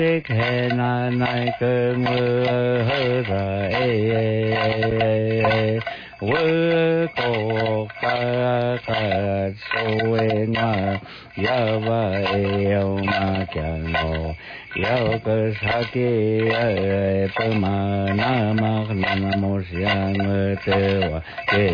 khe na nai cơ mơ hơ ra vơ cổ pa ca sô e nga ya va eo ma cha ngô ya cơ sa ke pa ma na ma na mo sia ngơ te wa